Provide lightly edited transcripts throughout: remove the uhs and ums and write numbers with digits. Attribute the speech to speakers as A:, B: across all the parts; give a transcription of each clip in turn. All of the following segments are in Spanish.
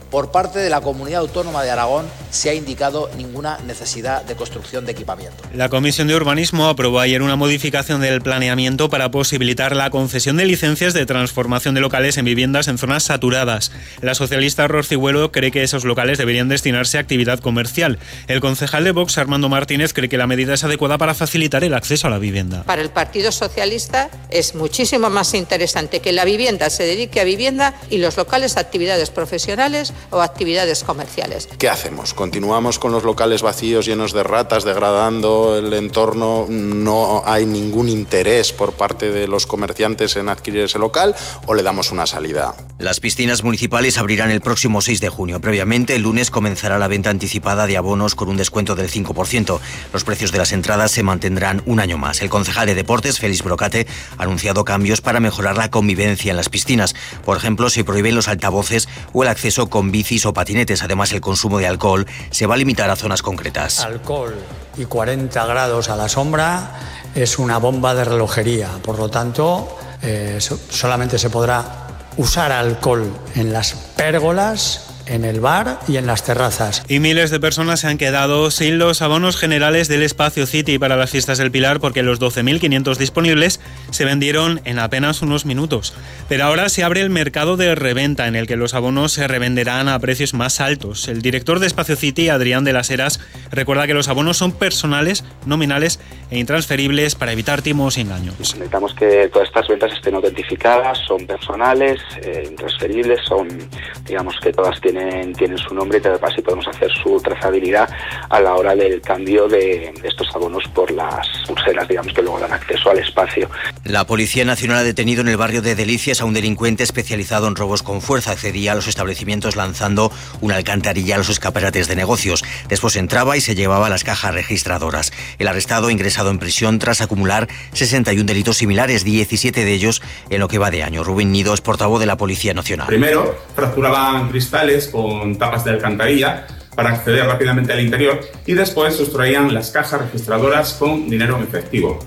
A: por parte de la Comunidad Autónoma de Aragón se ha indicado ninguna necesidad de construcción de equipamiento.
B: La Comisión de Urbanismo aprobó ayer una modificación del planeamiento para posibilitar la concesión de licencias de transformación de locales en viviendas en zonas saturadas. La socialista Rorciguelo cree que esos locales deberían destinarse a actividad comercial. El concejal de Vox, Armando Martínez, cree que la medida es adecuada para facilitar el acceso a la vivienda.
C: Para el Partido Socialista es muchísimo más interesante que la vivienda se dedique a vivienda y los locales a actividades profesionales o actividades comerciales.
D: ¿Qué hacemos? ¿Continuamos con los locales vacíos, llenos de ratas, degradando el entorno? ¿No hay ningún interés por parte de los comerciantes en adquirir ese local o le damos una salida?
E: Las piscinas municipales abrirán el próximo 6 de junio. Previamente, el lunes comenzará la venta anticipada de abonos con un descuento del 5%. Los precios de las entradas se mantendrán un año más. El concejal de Deportes, Félix Brocate, ha anunciado cambios para mejorar la convivencia en las piscinas. Por ejemplo, se prohíben los altavoces o el acceso con bicis o patinetes. Además, el consumo de alcohol se va a limitar a zonas concretas.
F: Alcohol y 40 grados a la sombra es una bomba de relojería. Por lo tanto, solamente se podrá usar alcohol en las pérgolas, en el bar y en las terrazas.
B: Y miles de personas se han quedado sin los abonos generales del Espacio City para las fiestas del Pilar porque los 12.500 disponibles se vendieron en apenas unos minutos. Pero ahora se abre el mercado de reventa en el que los abonos se revenderán a precios más altos. El director de Espacio City, Adrián de las Heras, recuerda que los abonos son personales, nominales e intransferibles para evitar timos y engaños.
G: Necesitamos que todas estas ventas estén autentificadas, son personales, intransferibles, son, digamos que todas tienen su nombre y así podemos hacer su trazabilidad a la hora del cambio de estos abonos por las pulseras, digamos, que luego dan acceso al espacio.
E: La Policía Nacional ha detenido en el barrio de Delicias a un delincuente especializado en robos con fuerza. Accedía a los establecimientos lanzando una alcantarilla a los escaparates de negocios. Después entraba y se llevaba las cajas registradoras. El arrestado ha ingresado en prisión tras acumular 61 delitos similares, 17 de ellos en lo que va de año. Rubén Nido es portavoz de la Policía Nacional.
H: Primero, fracturaban cristales con tapas de alcantarilla para acceder rápidamente al interior y después sustraían las cajas registradoras con dinero en efectivo.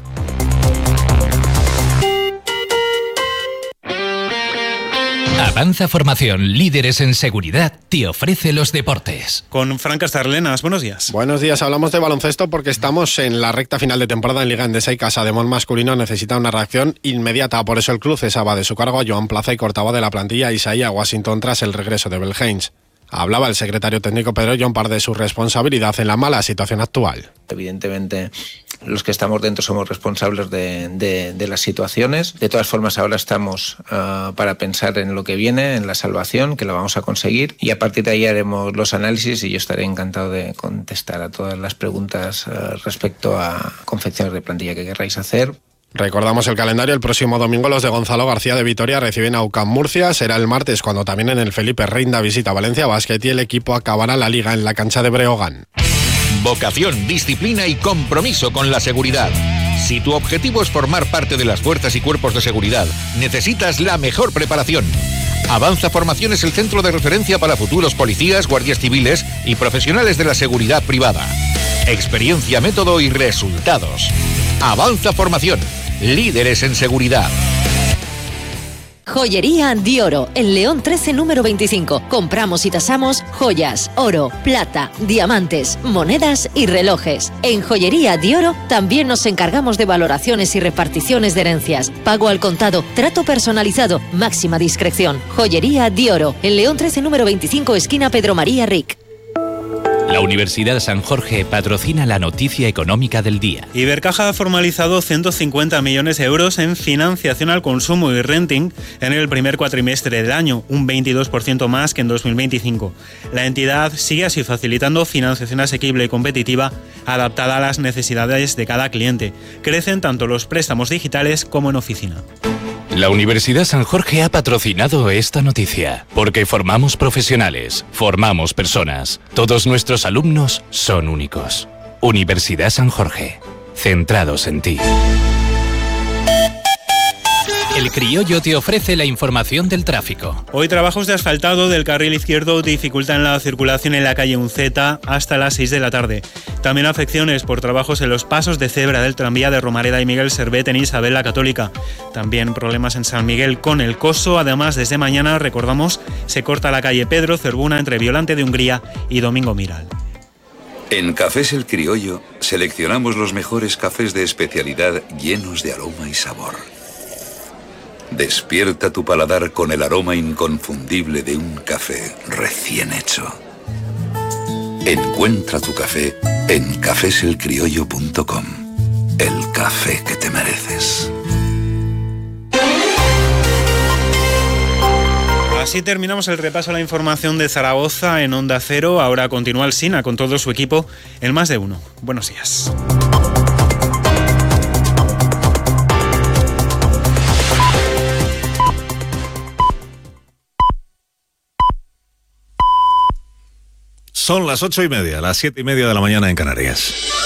I: Avanza Formación, líderes en seguridad, te ofrece los deportes.
B: Con Fran Castarlenas, buenos días.
J: Buenos días, hablamos de baloncesto porque estamos en la recta final de temporada en Liga Endesa y Casa de Mon masculino necesita una reacción inmediata. Por eso el club cesaba de su cargo a Joan Plaza y cortaba de la plantilla a Isaiah Washington tras el regreso de Belhens. Hablaba el secretario técnico Pedro Llompart de su responsabilidad en la mala situación actual.
K: Evidentemente, los que estamos dentro somos responsables de las situaciones. De todas formas, ahora estamos para pensar en lo que viene, en la salvación, que lo vamos a conseguir. Y a partir de ahí haremos los análisis y yo estaré encantado de contestar a todas las preguntas respecto a confecciones de plantilla que querráis hacer.
J: Recordamos el calendario, el próximo domingo los de Gonzalo García de Vitoria reciben a UCAM Murcia, será el martes cuando también en el Felipe Reina visita Valencia Basket y el equipo acabará la liga en la cancha de Breogán.
L: Vocación, disciplina y compromiso con la seguridad. Si tu objetivo es formar parte de las fuerzas y cuerpos de seguridad, necesitas la mejor preparación. Avanza Formación es el centro de referencia para futuros policías, guardias civiles y profesionales de la seguridad privada. Experiencia, método y resultados. Avanza Formación, líderes en seguridad.
M: Joyería Dioro, en León 13 número 25. Compramos y tasamos joyas, oro, plata, diamantes, monedas y relojes. En Joyería Dioro también nos encargamos de valoraciones y reparticiones de herencias. Pago al contado, trato personalizado, máxima discreción. Joyería Dioro, en León 13 número 25, esquina Pedro María Ric.
I: La Universidad San Jorge patrocina la noticia económica del día.
B: Ibercaja ha formalizado 150 millones de euros en financiación al consumo y renting en el primer cuatrimestre del año, un 22% más que en 2025. La entidad sigue así facilitando financiación asequible y competitiva adaptada a las necesidades de cada cliente. Crecen tanto los préstamos digitales como en oficina.
I: La Universidad San Jorge ha patrocinado esta noticia, porque formamos profesionales, formamos personas. Todos nuestros alumnos son únicos. Universidad San Jorge, centrados en ti. El Criollo te ofrece la información del tráfico.
B: Hoy trabajos de asfaltado del carril izquierdo dificultan la circulación en la calle Unceta hasta las 6 de la tarde. También afecciones por trabajos en los pasos de cebra del tranvía de Romareda y Miguel Servet en Isabel la Católica. También problemas en San Miguel con el Coso. Además, desde mañana, recordamos, se corta la calle Pedro Cervuna entre Violante de Hungría y Domingo Miral.
N: En Cafés El Criollo seleccionamos los mejores cafés de especialidad llenos de aroma y sabor. Despierta tu paladar con el aroma inconfundible de un café recién hecho. Encuentra tu café en cafeselcriollo.com. El café que te mereces.
B: Así terminamos el repaso a la información de Zaragoza en Onda Cero. Ahora continúa el SINA con todo su equipo en Más de Uno. Buenos días.
O: Son las 8:30, las 7:30 de la mañana en Canarias.